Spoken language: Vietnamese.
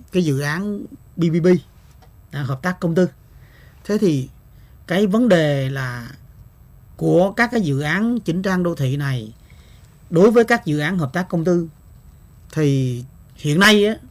cái dự án PPP, hợp tác công tư. Thế thì cái vấn đề là của các cái dự án chỉnh trang đô thị này đối với các dự án hợp tác công tư thì hiện nay á,